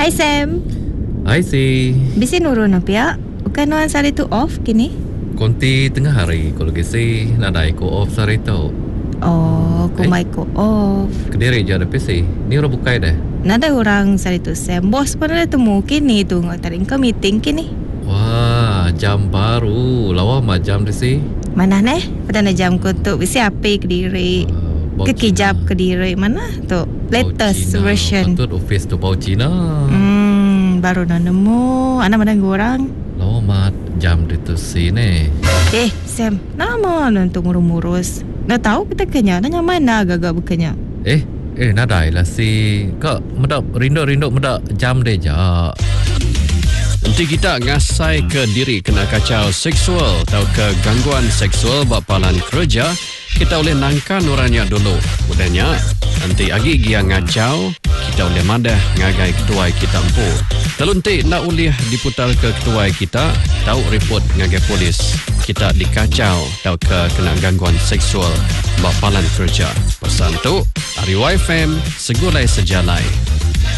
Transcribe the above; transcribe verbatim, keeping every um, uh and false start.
Hai Sam. Hai si. Bisi nurun apa? Bukan nuan sari tu off kini? Konti tengah hari kalau kisi nak naik ko off sari tu. Oh, ko mai ko off. Kediri je ada P C. Ni orang bukai dah. Nada orang sari tu Sam. Bos pun ada temu kini tu ngatarin ke meeting kini. Wah, jam baru. Lawa mah jam di si. Mana neh? Pada na jam ko tu bisi api Kediri. Uh, Kekijap Kediri mana tu? Latest version. Patut office tu bau Cina. Hmm, baru nak nemu. Anak mana orang? Lawa mah jam di tu si ni. Eh, Sam, nama nanti ngurus-ngurus. Dah tahu kita kenya, nanya mana agak-agak berkenya. Eh, eh nadai lah si. Kak medap rinduk-rinduk medap jam deh jak. Nanti kita ngasai ke diri kena kacau seksual atau ke gangguan seksual bapalan kerja, kita boleh nangkan orangnya dulu. Mudahnya, nanti agi gia ngacau, kita boleh madah ngagai ketua kita empu. Kalau nanti nak uliah diputar ke ketua kita, tahu report ngagai polis. Kita dikacau atau ke kena gangguan seksual bapalan kerja. Pesan tu, Ari Y F M, segulai sejalai.